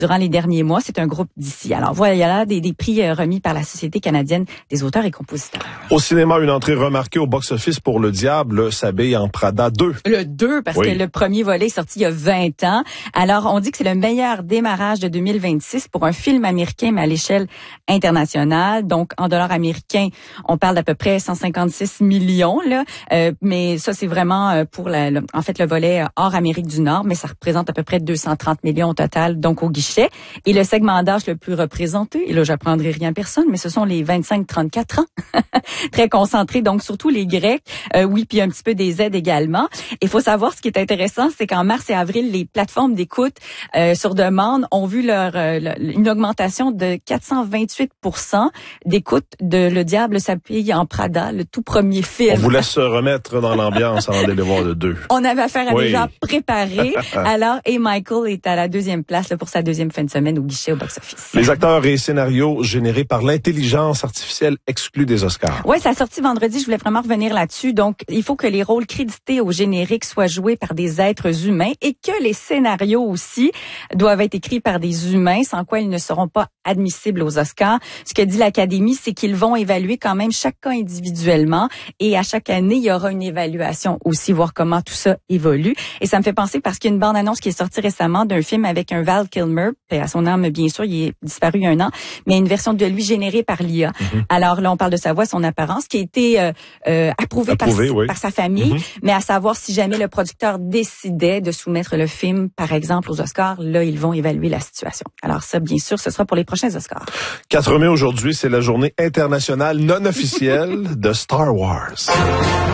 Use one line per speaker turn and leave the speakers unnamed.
durant les derniers mois. C'est un groupe d'ici. Alors voilà, il y a des prix remis par la Société canadienne des auteurs et compositeurs.
Au cinéma, une entrée remarquée au box-office pour Le Diable s'habille en Prada 2.
Le 2, parce que le premier volet est sorti il y a 20 ans. Alors, on dit que c'est le meilleur démarrage de 2026 pour un film américain, mais à l'échelle internationale. Donc, en dollars américains, on parle d'à peu près 156 millions, là. Mais ça, c'est vraiment pour en fait, le volet hors Amérique du Nord, mais ça représente à peu près 230 millions au total, donc au guichet. Et le segment d'âge le plus représenté, et là, j'apprendrai rien à personne, mais ce sont les 25-34 ans. Très concentrés, donc surtout les Grecs. Oui, puis un petit peu des aides également. Il faut savoir, ce qui est intéressant, c'est qu'en mars et avril, les plateformes d'écoute sur demande ont vu une augmentation de 428% d'écoute de Le Diable s'habille en Prada, le tout premier film.
On vous laisse se remettre dans l'ambiance avant d'aller voir le 2.
On avait affaire à des gens préparés. Alors, et Michael est à la deuxième place là, pour sa deuxième fin de semaine au guichet au box-office.
Les acteurs et scénarios générés par l'intelligence artificielle exclus des Oscars.
Oui, ça a sorti vendredi. Je voulais vraiment revenir là-dessus. Donc, il faut que les rôles crédités au générique soient joués par des êtres humains et que les scénarios aussi doivent être écrits par des humains, sans quoi ils ne seront pas admissibles aux Oscars. Ce que dit l'Académie, c'est qu'ils vont évaluer quand même chaque cas individuellement et à chaque année, il y aura une évaluation aussi, voir comment tout ça évolue. Et ça me fait penser parce qu'il y a une bande-annonce qui est sortie récemment d'un film avec un Val Kilmer, à son âme bien sûr, il est disparu il y a un an, mais une version de lui générée par l'IA. Alors là, on parle de sa voix, son apparence, qui a été approuvée par sa famille, mais à savoir si jamais le producteur décidait de soumettre le film, par exemple, aux Oscars, là, ils vont évaluer la situation. Alors ça, bien sûr, ce sera pour les prochains Oscars.
4 mai aujourd'hui, c'est la journée internationale non officielle de Star Wars.